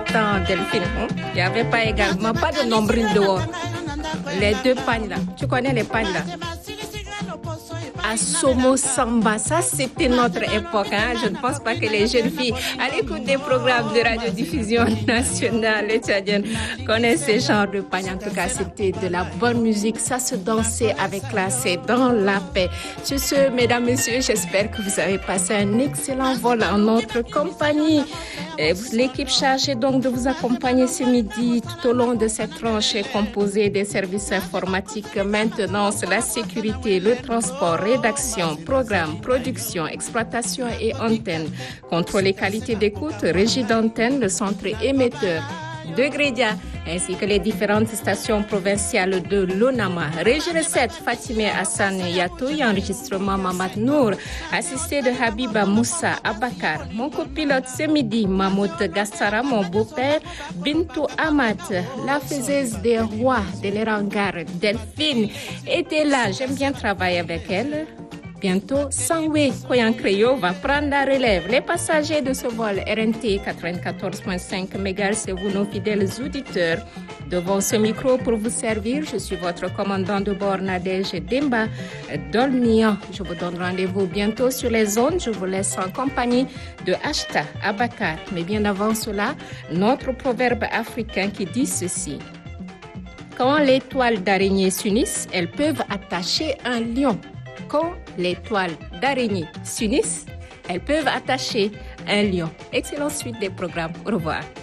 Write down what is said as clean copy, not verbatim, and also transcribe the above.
temps, Delphine. Il n'y avait pas également pas de nombril dehors. Les deux pagnes là. Tu connais les pagnes là? Assomo Samba, ça c'était notre époque. Je ne pense pas que les jeunes filles à l'écoute des programmes de radiodiffusion nationale tchadienne connaissent ce genre de pagne. En tout cas, c'était de la bonne musique. Ça se dansait avec classe et dans la paix. Sur ce, mesdames, messieurs, j'espère que vous avez passé un excellent vol en notre compagnie. L'équipe chargée donc de vous accompagner ce midi tout au long de cette tranche est composée des services informatiques, maintenance, la sécurité, le transport, rédaction, programme, production, exploitation et antenne. Contrôle et qualité d'écoute, régie d'antenne, le centre émetteur de Grédia, ainsi que les différentes stations provinciales de l'ONAMA. Régie recette, Fatimé Hassan Yatoui, enregistrement Mamad Nour, assisté de Habiba Moussa Abakar. Mon copilote ce midi, Mahmoud Gassara, mon beau-père, Bintou Amat, la faiseuse des rois de l'Erangar, Delphine, était là. J'aime bien travailler avec elle. Bientôt, Sangwe Koyankreyo va prendre la relève. Les passagers de ce vol RNT 94.5 MHz, c'est vous, nos fidèles auditeurs. Devant ce micro pour vous servir, je suis votre commandant de bord Nadège Demba Dolnia. Je vous donne rendez-vous bientôt sur les ondes. Je vous laisse en compagnie de Ashta Abakar. Mais bien avant cela, notre proverbe africain qui dit ceci. Quand les toiles d'araignée s'unissent, elles peuvent attacher un lion. Quand les toiles d'araignée s'unissent, elles peuvent attacher un lion. Excellente suite des programmes. Au revoir.